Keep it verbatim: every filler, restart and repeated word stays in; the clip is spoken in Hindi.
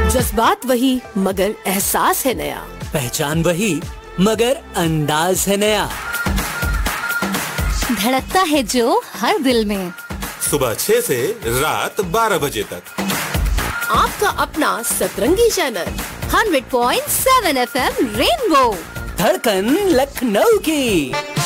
जज्बात वही मगर एहसास है नया, पहचान वही मगर अंदाज है नया, धड़कता है जो हर दिल में। सुबह छह से रात बारह बजे तक आपका अपना सतरंगी channel hundred point seven F M rainbow, धड़कन लखनऊ की।